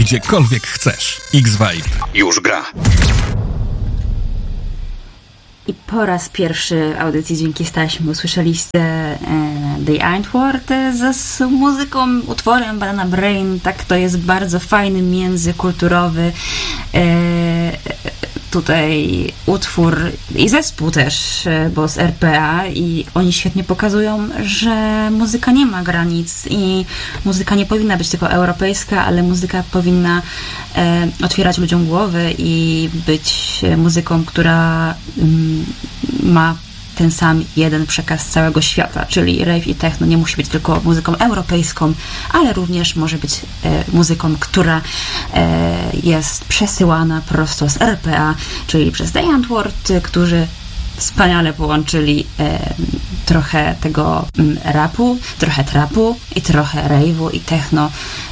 gdziekolwiek chcesz. X-Vibe już gra. I po raz pierwszy w audycji Dźwięki z taśmy usłyszeliście The Antwoord z muzyką, utworem Banana Brain. Tak, to jest bardzo fajny, międzykulturowy tutaj utwór i zespół też, bo z RPA, i oni świetnie pokazują, że muzyka nie ma granic i muzyka nie powinna być tylko europejska, ale muzyka powinna otwierać ludziom głowy i być muzyką, która ma ten sam jeden przekaz całego świata, czyli rave i techno nie musi być tylko muzyką europejską, ale również może być muzyką, która jest przesyłana prosto z RPA, czyli przez The Antwoord, którzy wspaniale połączyli trochę tego rapu, trochę trapu i trochę rave'u i techno.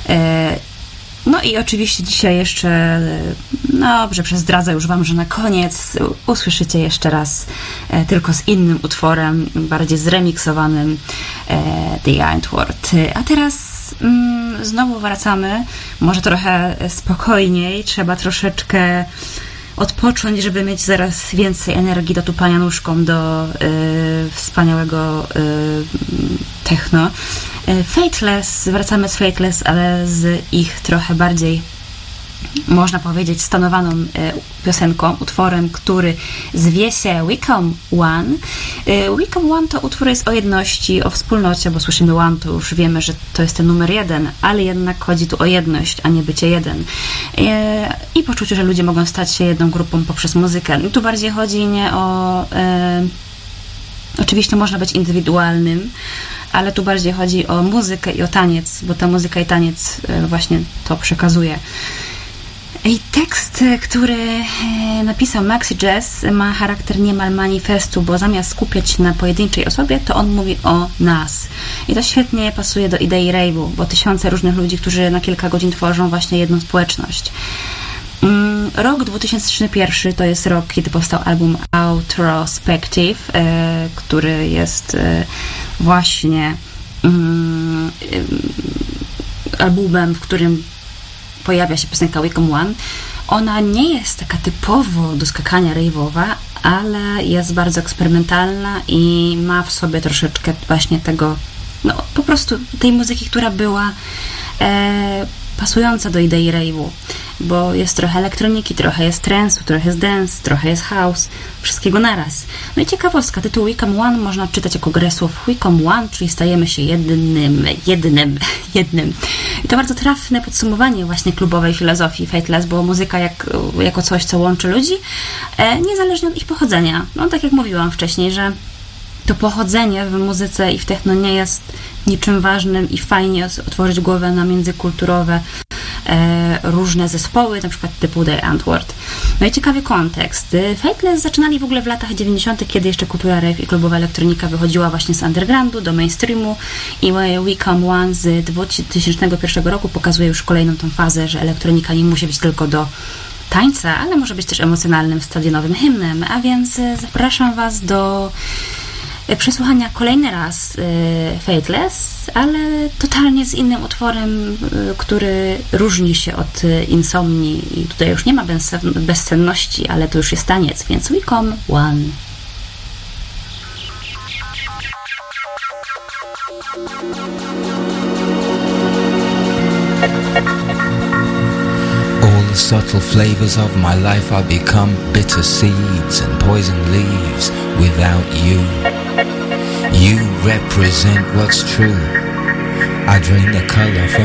No i oczywiście dzisiaj jeszcze, dobrze, przezdradzę już wam, że na koniec usłyszycie jeszcze raz tylko z innym utworem, bardziej zremiksowanym, The Antwoord. A teraz znowu wracamy, może trochę spokojniej, trzeba troszeczkę odpocząć, żeby mieć zaraz więcej energii do tupania nóżką do wspaniałego techno. Fateless, wracamy z Fateless, ale z ich trochę bardziej, można powiedzieć, stanowaną piosenką, utworem, który zwie się Wickham One. Wickham One to utwór jest o jedności, o wspólnocie, bo słyszymy one, to już wiemy, że to jest ten numer 1, ale jednak chodzi tu o jedność, a nie bycie jeden. I poczucie, że ludzie mogą stać się jedną grupą poprzez muzykę. I tu bardziej chodzi nie o... Oczywiście można być indywidualnym, ale tu bardziej chodzi o muzykę i o taniec, bo ta muzyka i taniec właśnie to przekazuje. I tekst, który napisał Maxi Jazz, ma charakter niemal manifestu, bo zamiast skupiać się na pojedynczej osobie, to on mówi o nas. I to świetnie pasuje do idei rave'u, bo tysiące różnych ludzi, którzy na kilka godzin tworzą właśnie jedną społeczność. Rok 2001 to jest rok, kiedy powstał album Outrospective, który jest właśnie albumem, w którym pojawia się piosenka Wickham One. Ona nie jest taka typowo do skakania rave'owa, ale jest bardzo eksperymentalna i ma w sobie troszeczkę właśnie tego, no po prostu tej muzyki, która była pasująca do idei rave'u, bo jest trochę elektroniki, trochę jest trance'u, trochę jest dance, trochę jest house, wszystkiego naraz. No i ciekawostka, tytuł Wickham One można odczytać jako grę słów Wickham One, czyli stajemy się jednym. I to bardzo trafne podsumowanie właśnie klubowej filozofii Fateless, bo muzyka jako coś, co łączy ludzi, niezależnie od ich pochodzenia. No tak jak mówiłam wcześniej, że to pochodzenie w muzyce i w techno nie jest niczym ważnym i fajnie otworzyć głowę na międzykulturowe różne zespoły, na przykład typu The Antwoord. No i ciekawy kontekst. Fateless zaczynali w ogóle w latach 90., kiedy jeszcze kultura rave i klubowa elektronika wychodziła właśnie z undergroundu do mainstreamu, i Wickham One z 2001 roku pokazuje już kolejną tą fazę, że elektronika nie musi być tylko do tańca, ale może być też emocjonalnym, stadionowym hymnem. A więc zapraszam was do przesłuchania kolejny raz Fateless, ale totalnie z innym utworem, który różni się od Insomni, i tutaj już nie ma bezsenności, ale to już jest taniec, więc Wickham One. Subtle flavors of my life I become bitter seeds and poison leaves without you. You represent what's true. I drain the color from